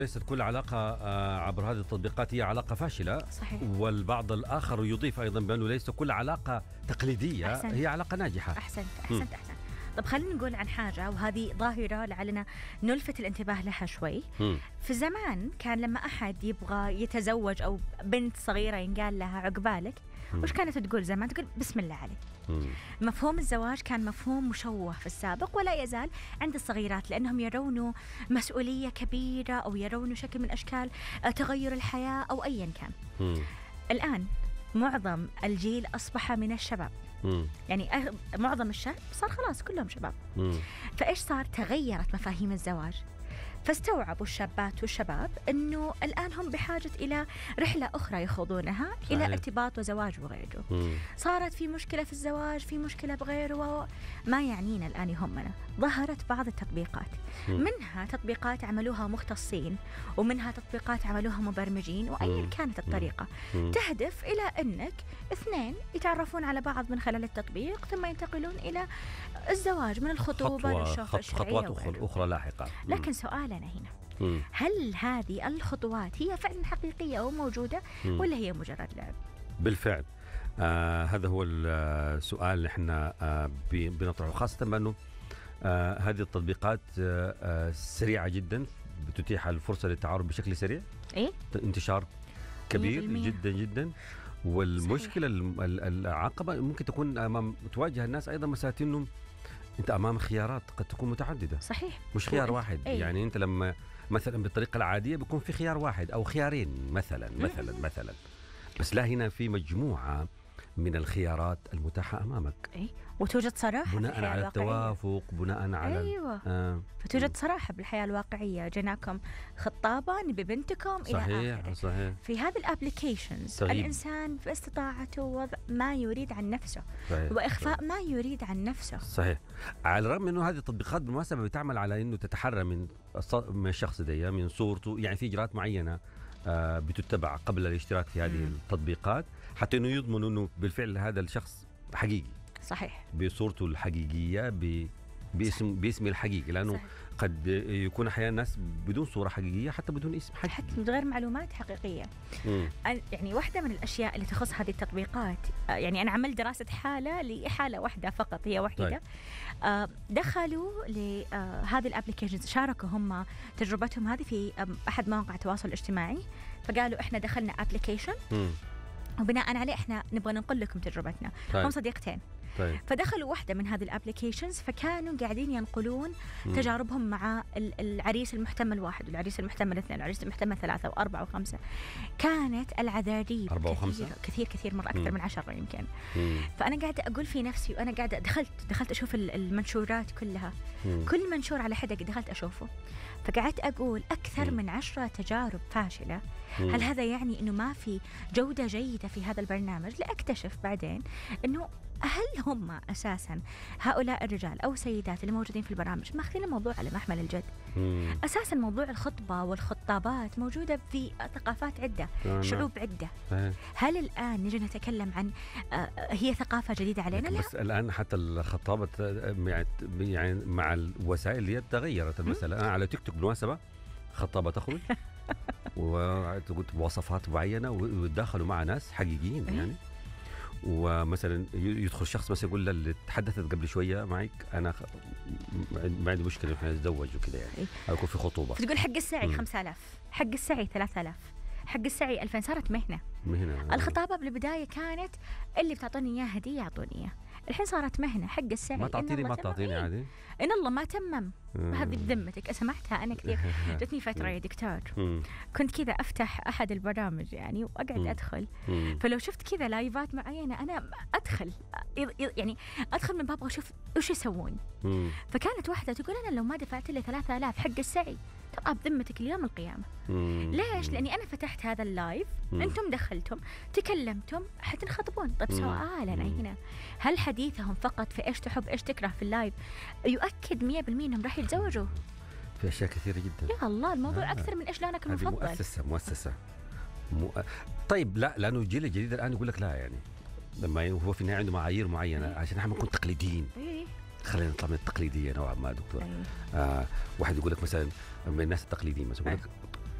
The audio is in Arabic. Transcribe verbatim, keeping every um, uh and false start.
ليست كل علاقة آه، عبر هذه التطبيقات هي علاقة فاشلة. صحيح. والبعض الآخر يضيف أيضا بأنه ليس كل علاقة تقليدية أحسنت. هي علاقة ناجحة. أحسنت أحسنت أحسنت. طب خلينا نقول عن حاجة، وهذه ظاهرة لعلنا نلفت الانتباه لها شوي. م. في زمان كان لما أحد يبغى يتزوج أو بنت صغيرة ينقال لها عقبالك، وش كانت تقول زمان؟ تقول بسم الله عليك. م. مفهوم الزواج كان مفهوم مشوه في السابق ولا يزال عند الصغيرات، لأنهم يرونه مسؤولية كبيرة أو يرونه شكل من أشكال تغير الحياة أو أيا كان. م. الآن معظم الجيل أصبح من الشباب. م. يعني أغ- معظم الشاب صار خلاص كلهم شباب. م. فإيش صار؟ تغيرت مفاهيم الزواج، فاستوعبوا الشابات والشباب أنه الآن هم بحاجة إلى رحلة أخرى يخوضونها. صحيح. إلى ارتباط وزواج وغيره. م. صارت في مشكلة في الزواج، في مشكلة بغيره، ما يعنينا الآن يهمنا. ظهرت بعض التطبيقات، م. منها تطبيقات عملوها مختصين ومنها تطبيقات عملوها مبرمجين، وأيا م. كانت الطريقة م. تهدف إلى أنك اثنين يتعرفون على بعض من خلال التطبيق ثم ينتقلون إلى الزواج، من الخطوبة خطوة للشوفة خط الشرعية خطوات وغيره. أخرى, أخرى لاحقة. م. لكن سؤالنا هنا، م. هل هذه الخطوات هي فعلا حقيقية وموجودة م. ولا هي مجرد لعب؟ بالفعل آه هذا هو السؤال اللي احنا آه بنطرحه، خاصة بأنه آه هذه التطبيقات آه آه سريعة جدا، بتتيح الفرصة للتعارف بشكل سريع. إيه؟ انتشار كبير مية بالمية. جدا جدا. والمشكلة الم- ال- العقبة ممكن تكون أمام تواجه الناس أيضا مسألة إنه أنت أمام خيارات قد تكون متعددة، صحيح. مش خيار وإنت- واحد. أي. يعني أنت لما مثلا بالطريقة العادية بيكون في خيار واحد أو خيارين مثلا مثلا مثلا بس لا، هنا في مجموعة من الخيارات المتاحة أمامك إيه؟ وتوجد صراحة بناء في الحياة على الواقعية. التوافق، بناء على أيوة. آه. فتوجد صراحة بالحياة الواقعية. جناكم خطابا ببنتكم إلى صحيح آخره. صحيح في هذه الابليكيشنز تغيب. الإنسان في استطاعته وضع ما يريد عن نفسه صحيح. وإخفاء ما يريد عن نفسه. صحيح. على الرغم انه هذه التطبيقات بالمناسبه بتعمل على انه تتحرى من الص- من الشخص ده، من صورته، يعني في اجراءات معينه آه بتتبع قبل الاشتراك في هذه مم. التطبيقات حتى انه يضمنوا انه بالفعل هذا الشخص حقيقي صحيح. بصورته الحقيقيه ب باسم باسمه الحقيقي، لانه صحيح. قد يكون احيانا الناس بدون صوره حقيقيه حتى بدون اسم حقيقي. حتى من غير معلومات حقيقية. مم. أن- يعني واحدة من الأشياء اللي تخص هذه التطبيقات، آه، يعني أنا عملت دراسة حالة لحالة واحدة فقط، هي وحيدة. طيب. آه، دخلوا لهذه الابليكيشنز، شاركوا هم تجربتهم هذه في آم، أحد مواقع التواصل الاجتماعي، فقالوا إحنا دخلنا ابليكيشن مم. وبناء عليه إحنا نبغى ننقل لكم تجربتنا. طيب. هم صديقتين، طيب. فدخلوا واحدة من هذه الابليكيشنز، فكانوا قاعدين ينقلون مم. تجاربهم مع ال- العريس المحتمل واحد والعريس المحتمل اثنين والعريس المحتمل ثلاثة وأربعة وخمسة. كانت العذاريب أربعة وخمسة؟ كثير كثير كثير مرة، أكثر مم. من عشرة يمكن. مم. فأنا قاعدة أقول في نفسي، وأنا قاعدة دخلت دخلت أشوف ال- المنشورات كلها، مم. كل منشور على حدة دخلت أشوفه، فقعدت أقول أكثر مم. من عشرة تجارب فاشلة. مم. هل هذا يعني أنه ما في جودة جيدة في هذا البرنامج؟ لأكتشف بعدين أنه هل هم أساساً هؤلاء الرجال أو السيدات اللي موجودين في البرامج ماخذين الموضوع على محمل الجد؟ مم. أساساً موضوع الخطبة والخطابات موجودة في ثقافات عدة، نعم. شعوب عدة. صحيح. هل الآن نجي نتكلم عن آه، هي ثقافة جديدة علينا؟ لكن لا. بس الآن حتى الخطابة يعني- يعني مع الوسائل اللي تغيرت المسألة. أنا على تيك توك بالمناسبة خطابة تخرج وتقول بوصفات معينة ويتداخلوا مع ناس حقيقيين إيه. يعني. ومثلا يدخل شخص مثلا يقول اللي تحدثت قبل شوية معك أنا خ- ما عندي مشكلة إحنا نتزوج وكذا يعني، إيه. أو يكون في خطوبة. فتقول حق السعي مم. خمسة آلاف، حق السعي ثلاثة آلاف، حق السعي ألفين. صارت مهنة. هنا الخطابة بالبداية كانت اللي بتعطوني إياه هدية أعطوني إياه، الحين صارت مهنة. حق السعي ما إن تعطيني الله ما تمم. تعطيني إيه. عادي. إن الله ما تمم. مم. هذه بذمتك سمعتها أنا كثير. جتني فترة يا دكتور مم. كنت كذا أفتح أحد البرامج يعني وأقعد مم. أدخل، مم. فلو شفت كذا لايفات معينة أنا أدخل يعني أدخل من باب أشوف وش يسوون. مم. فكانت واحدة تقول أنا لو ما دفعت لي ثلاثة آلاف حق السعي ترى بذمتك اليوم القيامة. مم. ليش؟ لأني أنا فتحت هذا اللايف، مم. أنتم دخلتم تكلمتم حتنخطبون. طيب مم. سؤالنا مم. هنا، هل حديثهم فقط في إيش تحب إيش تكره في اللايف يؤكد مية بالمية أنهم راح يتزوجوا؟ في أشياء كثيرة جدا. يا الله الموضوع آه. أكثر من إيش لونك هذه المفضل. مؤسسة مؤسسة مو... طيب لا، لأنه الجيل الجديد الآن يقول لك لا، يعني لما هو في النهاية عنده معايير معينة عشان احنا نكون تقليديين. إيه. خلينا نطلع من التقليدية نوعا ما دكتور. أيه. آه واحد يقول لك مثلا من الناس التقليديين مثلا يقول لك